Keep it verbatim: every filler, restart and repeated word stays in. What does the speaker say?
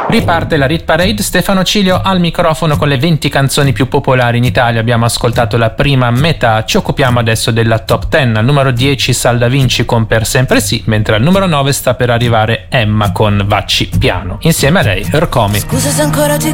Riparte la Rit Parade, Stefano Cilio al microfono con le venti canzoni più popolari in Italia. Abbiamo ascoltato la prima metà, ci occupiamo adesso della top dieci. Al numero dieci Sal Da Vinci con Per Sempre Sì, mentre al numero nove sta per arrivare Emma con Vacci Piano. Insieme a lei Ercomi. Scusa se ancora ti